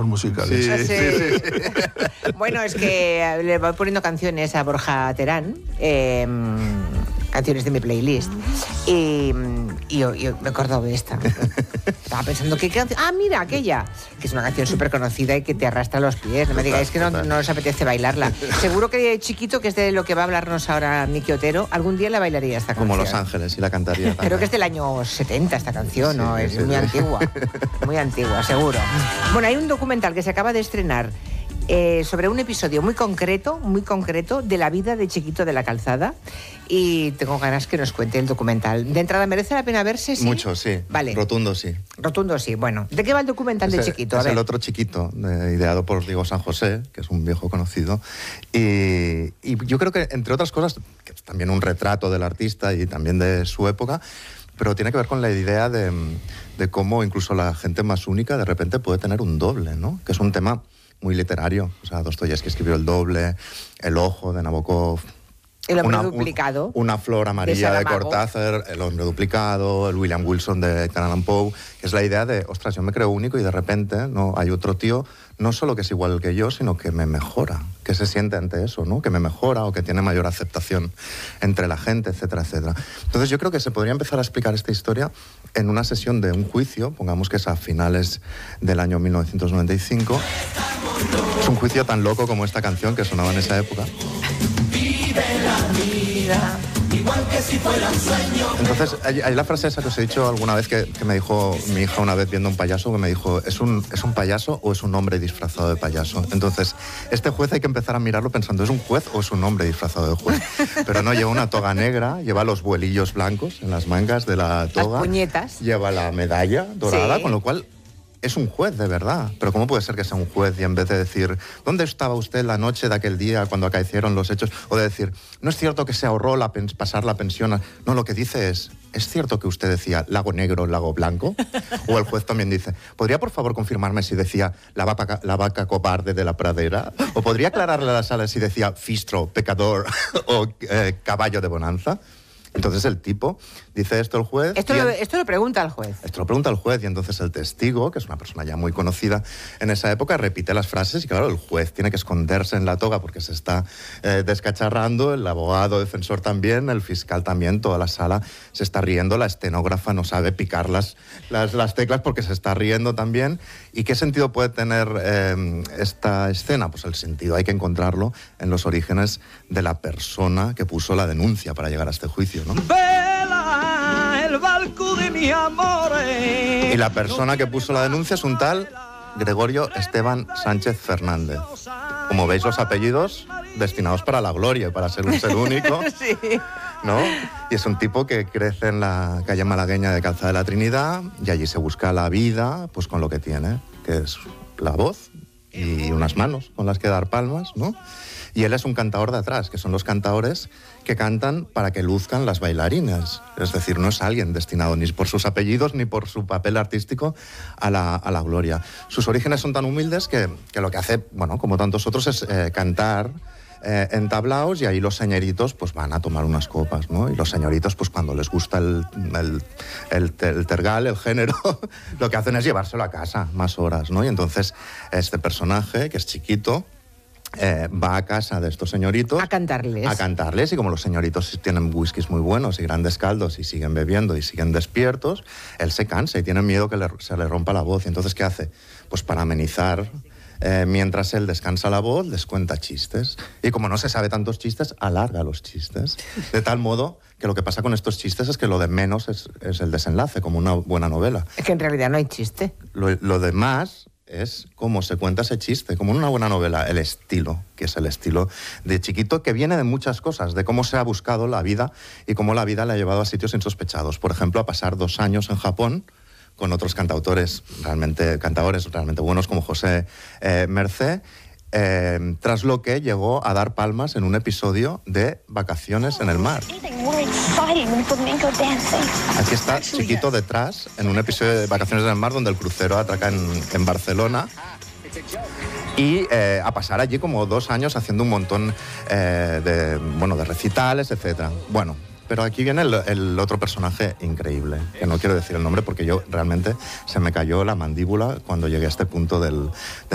musicales. Sí. Bueno, es que le voy poniendo canciones a Borja Terán, canciones de mi playlist, y yo me he acordado de esta. Estaba pensando, ¿qué canción? Ah, mira, aquella, que es una canción súper conocida y que te arrastra los pies. No me digáis que no os apetece bailarla. Seguro que Chiquito, que es de lo que va a hablarnos ahora Miki Otero, algún día la bailaría esta canción. Como Los Ángeles, y la cantaría también. Creo que es del año 70 esta canción, Sí, ¿no? Es sí, muy sí. antigua. Muy antigua, seguro. Bueno, hay un documental que se acaba de estrenar sobre un episodio muy concreto de la vida de Chiquito de la Calzada, y tengo ganas que nos cuente el documental. De entrada, ¿merece la pena verse? ¿Sí? Mucho, sí. Vale. Rotundo, sí. Rotundo, sí. Bueno, ¿de qué va el documental de Chiquito? Es el otro Chiquito, ideado por Diego San José, que es un viejo conocido. Y yo creo que, entre otras cosas, que es también un retrato del artista y también de su época, pero tiene que ver con la idea de cómo incluso la gente más única de repente puede tener un doble, ¿no? Que es un tema muy literario. O sea, Dostoyevski escribió El doble, El ojo de Nabokov. El hombre duplicado. Una flor amarilla de Cortázar, El hombre duplicado, el William Wilson de Edgar Allan Poe, que es la idea de, ostras, yo me creo único y de repente no hay otro tío, no solo que es igual que yo, sino que me mejora, que se siente ante eso, ¿no? Que me mejora o que tiene mayor aceptación entre la gente, etcétera, etcétera. Entonces yo creo que se podría empezar a explicar esta historia en una sesión de un juicio, pongamos que es a finales del año 1995. Es un juicio tan loco como esta canción que sonaba en esa época. Vive la vida, igual que si fuera un sueño. Entonces, hay la frase esa que os he dicho alguna vez que me dijo mi hija una vez viendo un payaso, que me dijo, ¿es un payaso o es un hombre disfrazado de payaso? Entonces, este juez hay que empezar a mirarlo pensando, ¿es un juez o es un hombre disfrazado de juez? Pero no, lleva una toga negra, lleva los vuelillos blancos en las mangas de la toga. Las puñetas. Lleva la medalla dorada, sí. Con lo cual es un juez de verdad. Pero ¿cómo puede ser que sea un juez y en vez de decir, ¿dónde estaba usted la noche de aquel día cuando acaecieron los hechos? O de decir, no es cierto que se ahorró pasar la pensión. No, lo que dice ¿es cierto que usted decía lago negro, lago blanco? O el juez también dice, ¿podría por favor confirmarme si decía la vaca cobarde de la pradera? ¿O podría aclararle a la sala si decía fistro, pecador o caballo de bonanza? Entonces el tipo dice esto el juez. Esto lo pregunta el juez. Esto lo pregunta el juez y entonces el testigo, que es una persona ya muy conocida en esa época, repite las frases y claro, el juez tiene que esconderse en la toga porque se está descacharrando, el abogado defensor también, el fiscal también, toda la sala se está riendo, la estenógrafa no sabe picar las teclas porque se está riendo también. ¿Y qué sentido puede tener esta escena? Pues el sentido hay que encontrarlo en los orígenes de la persona que puso la denuncia para llegar a este juicio, ¿no? Vela el barco de mi amor. Y la persona que puso la denuncia es un tal Gregorio Esteban Sánchez Fernández. Como veis, los apellidos destinados para la gloria, para ser un ser único. Sí. ¿No? Y es un tipo que crece en la calle malagueña de Calzada de la Trinidad y allí se busca la vida pues con lo que tiene, que es la voz y unas manos con las que dar palmas, ¿no? Y él es un cantador de atrás, que son los cantadores que cantan para que luzcan las bailarinas. Es decir, no es alguien destinado ni por sus apellidos ni por su papel artístico a la gloria. Sus orígenes son tan humildes que lo que hace, bueno, como tantos otros, es cantar en tablaos y ahí los señoritos pues van a tomar unas copas, ¿no? Y los señoritos pues cuando les gusta el tergal, el género, lo que hacen es llevárselo a casa más horas, ¿no? Y entonces este personaje, que es Chiquito, va a casa de estos señoritos a cantarles, y como los señoritos tienen whiskies muy buenos y grandes caldos y siguen bebiendo y siguen despiertos, él se cansa y tiene miedo que se le rompa la voz. Y entonces ¿qué hace? Pues para amenizar, mientras él descansa la voz, les cuenta chistes. Y como no se sabe tantos chistes, alarga los chistes. De tal modo que lo que pasa con estos chistes es que lo de menos es el desenlace, como una buena novela. Es que en realidad no hay chiste. Lo demás es cómo se cuenta ese chiste, como en una buena novela, el estilo, que es el estilo de Chiquito, que viene de muchas cosas, de cómo se ha buscado la vida y cómo la vida le ha llevado a sitios insospechados. Por ejemplo, a pasar 2 años en Japón con otros cantadores realmente buenos como José Mercé, tras lo que llegó a dar palmas en un episodio de Vacaciones en el mar. Aquí está Chiquito detrás, en un episodio de Vacaciones en el mar donde el crucero atraca en Barcelona. Y a pasar allí como 2 años haciendo un montón de recitales, etc. Bueno, pero aquí viene el otro personaje increíble, que no quiero decir el nombre porque yo realmente se me cayó la mandíbula cuando llegué a este punto del